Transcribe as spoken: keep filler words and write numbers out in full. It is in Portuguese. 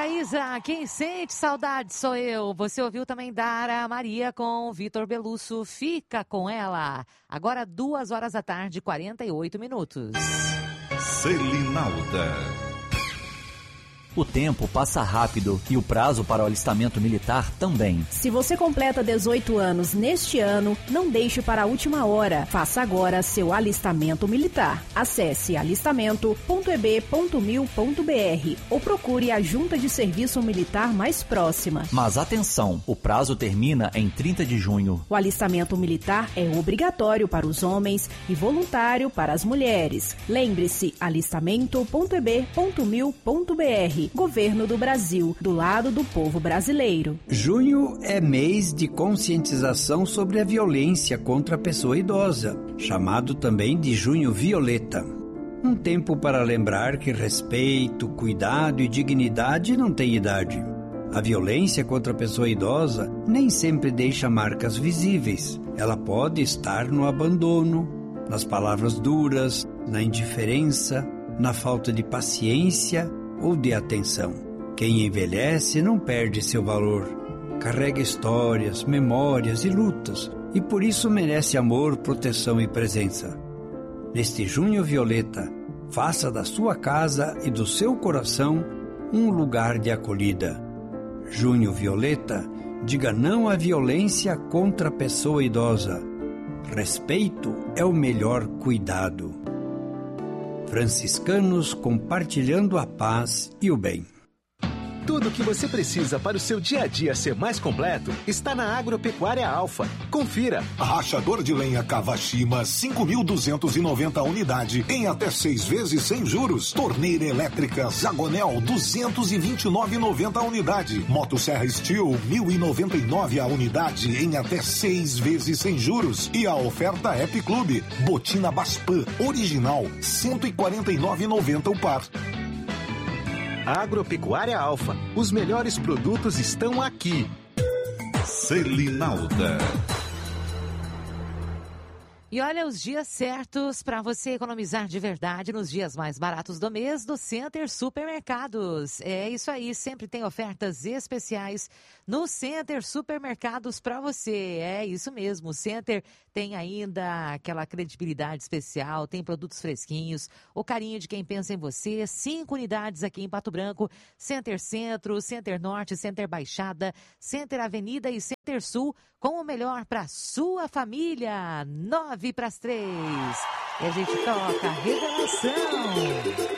Maísa, quem sente saudade sou eu. Você ouviu também Dara Maria com Vitor Belusso, Fica com Ela. Agora duas horas da tarde, quarenta e oito minutos. Selinalda. O tempo passa rápido e o prazo para o alistamento militar também. Se você completa dezoito anos neste ano, não deixe para a última hora. Faça agora seu alistamento militar. Acesse alistamento ponto e b ponto mil ponto b r ou procure a Junta de Serviço Militar mais próxima. Mas atenção, o prazo termina em trinta de junho. O alistamento militar é obrigatório para os homens e voluntário para as mulheres. Lembre-se, alistamento ponto e b ponto mil ponto b r. Governo do Brasil, do lado do povo brasileiro. Junho é mês de conscientização sobre a violência contra a pessoa idosa, chamado também de Junho Violeta. Um tempo para lembrar que respeito, cuidado e dignidade não têm idade. A violência contra a pessoa idosa nem sempre deixa marcas visíveis. Ela pode estar no abandono, nas palavras duras, na indiferença, na falta de paciência ou de atenção. Quem envelhece não perde seu valor. Carrega histórias, memórias e lutas, e por isso merece amor, proteção e presença. Neste Junho Violeta, faça da sua casa e do seu coração um lugar de acolhida. Junho Violeta, diga não à violência contra a pessoa idosa. Respeito é o melhor cuidado. Franciscanos compartilhando a paz e o bem. Tudo o que você precisa para o seu dia a dia ser mais completo está na Agropecuária Alfa. Confira. Rachador de lenha Kawashima, cinco mil duzentos e noventa unidade, em até seis vezes sem juros. Torneira elétrica Zagonel, duzentos e vinte e nove reais e noventa centavos unidade. Motosserra Steel, mil e noventa e nove a unidade, em até seis vezes sem juros. E a oferta App Clube, Botina Baspan, original, cento e quarenta e nove reais e noventa centavos o par. Agropecuária Alfa. Os melhores produtos estão aqui. Selinalda. E olha os dias certos para você economizar de verdade nos dias mais baratos do mês do Center Supermercados. É isso aí, sempre tem ofertas especiais no Center Supermercados para você. É isso mesmo, o Center tem ainda aquela credibilidade especial, tem produtos fresquinhos, o carinho de quem pensa em você. Cinco unidades aqui em Pato Branco, Center Centro, Center Norte, Center Baixada, Center Avenida e Center Sul, com o melhor para sua família. Nove para as três. E a gente toca a revelação.